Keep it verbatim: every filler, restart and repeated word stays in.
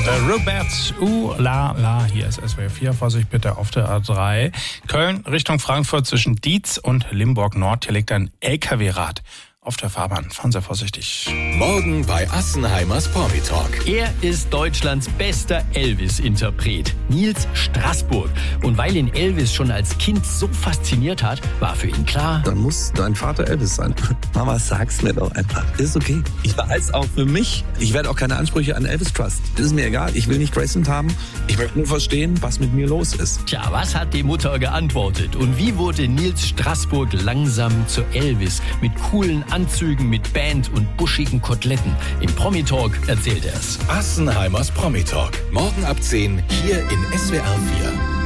Äh, Robert, uh, la, la, hier ist S W R vier, Vorsicht bitte auf der A drei. Köln Richtung Frankfurt zwischen Dietz und Limburg Nord, hier liegt ein L K W-Rad auf der Fahrbahn. Fahren Sie vorsichtig. Morgen bei Assenheimers Promi Talk. Er ist Deutschlands bester Elvis-Interpret, Nils Straßburg. Und weil ihn Elvis schon als Kind so fasziniert hat, war für ihn klar: Dann muss dein Vater Elvis sein. Mama, sag's mir doch einfach. Ist okay. Ich behalte auch für mich. Ich werde auch keine Ansprüche an Elvis Trust. Ist mir egal. Ich will nicht Graceland haben. Ich möchte nur verstehen, was mit mir los ist. Tja, was hat die Mutter geantwortet? Und wie wurde Nils Straßburg langsam zu Elvis? Mit coolen Anzügen, mit Band und buschigen Koteletten. Im Promi Talk erzählt er's. Assenheimers Promi Talk. Morgen ab zehn hier in S W R vier.